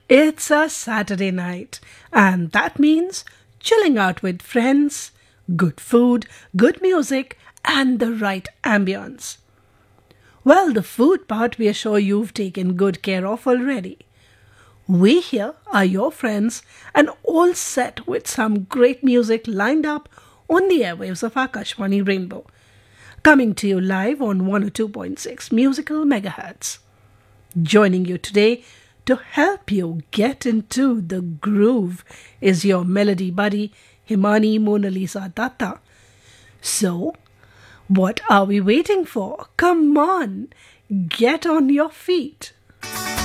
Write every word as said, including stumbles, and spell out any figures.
It's a Saturday night, and that means chilling out with friends, good food, good music, and the right ambience. Well, the food part we are sure you've taken good care of already. We here are your friends and all set with some great music lined up on the airwaves of Akashvani Rainbow, coming to you live on one oh two point six musical megahertz. Joining you today to help you get into the groove is your melody buddy Himani Mona Lisa Datta. So, what are we waiting for? Come on, get on your feet.